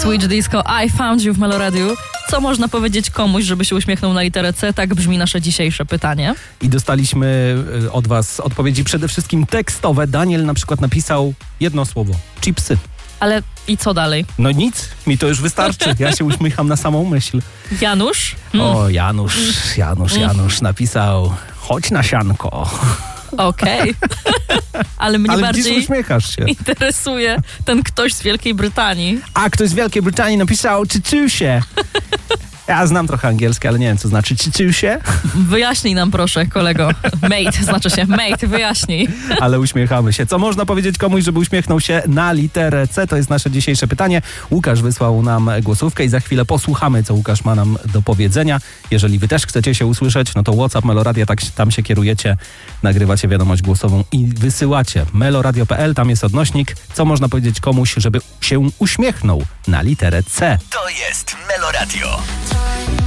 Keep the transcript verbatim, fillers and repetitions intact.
Switch Disco, I Found You w Meloradiu. Co można powiedzieć komuś, żeby się uśmiechnął na literę C? Tak brzmi nasze dzisiejsze pytanie. I dostaliśmy od was odpowiedzi przede wszystkim tekstowe. Daniel na przykład napisał jedno słowo. Chipsy. Ale i co dalej? No nic, mi to już wystarczy. Ja się uśmiecham na samą myśl. Janusz? Mm. O, Janusz, Janusz, Janusz napisał: chodź na sianko. Okej. Ale mnie Ale bardziej widzisz, uśmiechasz się. interesuje ten ktoś z Wielkiej Brytanii. A ktoś z Wielkiej Brytanii napisał: czyczył się. Ja znam trochę angielski, ale nie wiem, co znaczy czyczył się. Wyjaśnij nam proszę, kolego. Mate, znaczy się mate, wyjaśnij. Ale uśmiechamy się. Co można powiedzieć komuś, żeby uśmiechnął się na literę C? To jest nasze dzisiejsze pytanie. Łukasz wysłał nam głosówkę i za chwilę posłuchamy, co Łukasz ma nam do powiedzenia. Jeżeli wy też chcecie się usłyszeć, no to WhatsApp Meloradia, tak tam się kierujecie, nagrywacie wiadomość głosową i wysyłacie. meloradio kropka p l, tam jest odnośnik. Co można powiedzieć komuś, żeby się uśmiechnął na literę C? To jest Meloradio.